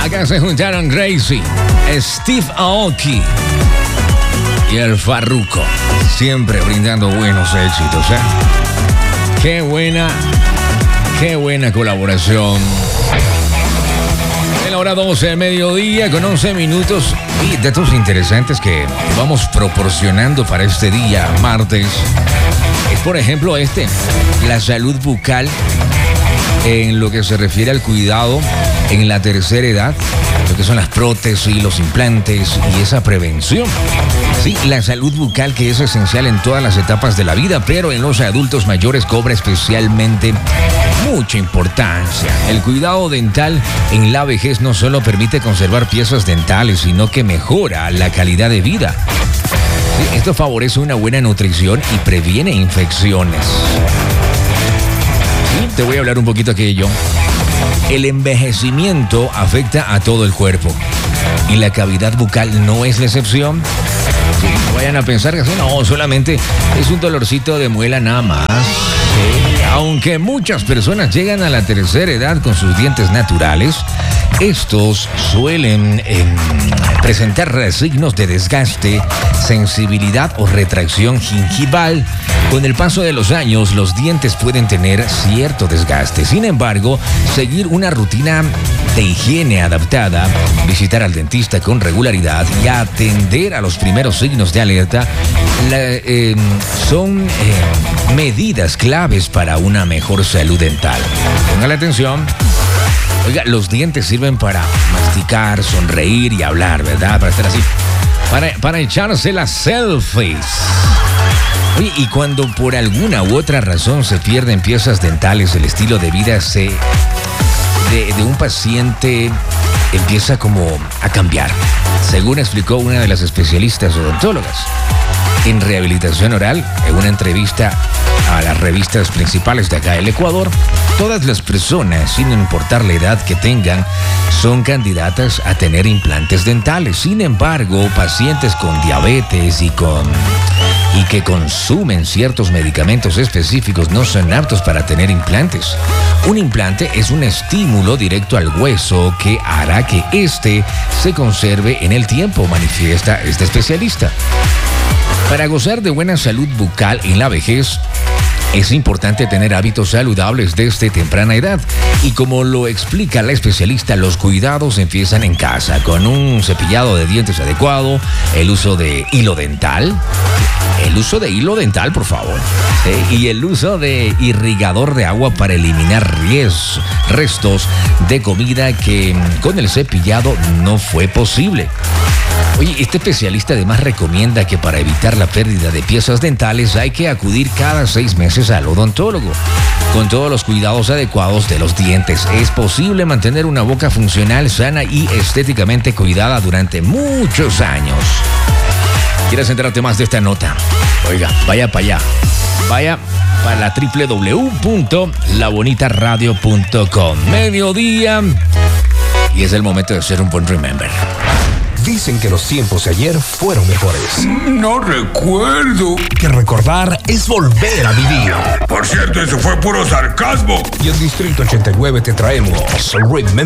Acá se juntaron Gracie, Steve Aoki y el Farruko, siempre brindando buenos éxitos, ¿eh? Qué buena colaboración. En la hora 12 del mediodía con 11 minutos y datos interesantes que vamos proporcionando para este día, martes. Es por ejemplo la salud bucal en lo que se refiere al cuidado en la tercera edad, lo que son las prótesis, los implantes y esa prevención. Sí, la salud bucal que es esencial en todas las etapas de la vida, pero en los adultos mayores cobra especialmente mucha importancia. El cuidado dental en la vejez no solo permite conservar piezas dentales, sino que mejora la calidad de vida. Sí, esto favorece una buena nutrición y previene infecciones. Sí, te voy a hablar un poquito de ello. El envejecimiento afecta a todo el cuerpo y la cavidad bucal no es la excepción. Sí, no vayan a pensar que no, solamente es un dolorcito de muela nada más. Sí, aunque muchas personas llegan a la tercera edad con sus dientes naturales, estos suelen presentar signos de desgaste, sensibilidad o retracción gingival. Con el paso de los años, los dientes pueden tener cierto desgaste. Sin embargo, seguir una rutina de higiene adaptada, visitar al dentista con regularidad y atender a los primeros signos de alerta son medidas claves para una mejor salud dental. Pongan atención. Oiga, los dientes sirven para masticar, sonreír y hablar, ¿verdad? Para estar así, para echarse las selfies. Oye, y cuando por alguna u otra razón se pierden piezas dentales, el estilo de vida de un paciente empieza como a cambiar, según explicó una de las especialistas odontólogas en rehabilitación oral en una entrevista a las revistas principales de acá del Ecuador. Todas las personas, sin importar la edad que tengan, son candidatas a tener implantes dentales. Sin embargo, pacientes con diabetes y que consumen ciertos medicamentos específicos no son aptos para tener implantes. Un implante es un estímulo directo al hueso que hará que éste se conserve en el tiempo, manifiesta este especialista. Para gozar de buena salud bucal en la vejez, es importante tener hábitos saludables desde temprana edad. Y como lo explica la especialista, los cuidados empiezan en casa, con un cepillado de dientes adecuado, el uso de hilo dental, por favor, y el uso de irrigador de agua para eliminar restos de comida que con el cepillado no fue posible. Oye, este especialista además recomienda que para evitar la pérdida de piezas dentales hay que acudir cada 6 meses al odontólogo. Con todos los cuidados adecuados de los dientes, es posible mantener una boca funcional, sana y estéticamente cuidada durante muchos años. ¿Quieres enterarte más de esta nota? Oiga, vaya para allá. Vaya para la www.labonitaradio.com. Mediodía. Y es el momento de hacer un buen remember. Dicen que los tiempos de ayer fueron mejores. No recuerdo. Que recordar es volver a vivir. Por cierto, eso fue puro sarcasmo. Y en Distrito 89 te traemos Remember